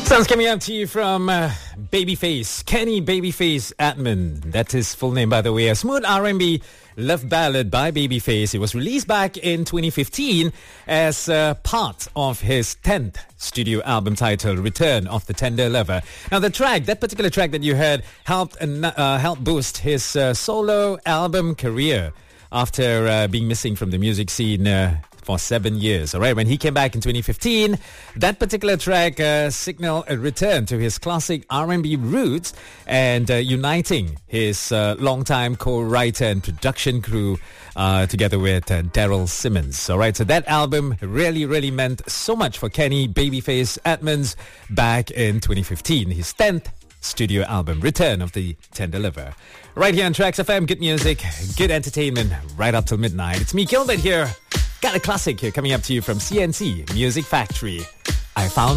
Sounds coming up to you from Babyface, Kenny Babyface Atman. That's his full name, by the way. A smooth R&B love ballad by Babyface. It was released back in 2015 as part of his 10th studio album titled Return of the Tender Lover. Now, that particular track that you heard helped boost his solo album career after being missing from the music scene for 7 years. All right, when he came back in 2015, that particular track signaled a return to his classic R&B roots and uniting his longtime co-writer and production crew together with Daryl Simmons. All right, so that album really, really meant so much for Kenny Babyface Atman's back in 2015, his 10th studio album, Return of the Tender Lover. Right here on Tracks FM, good music, good entertainment, right up till midnight. It's me, Gilbert, here. Got a classic here coming up to you from CNC Music Factory. I Found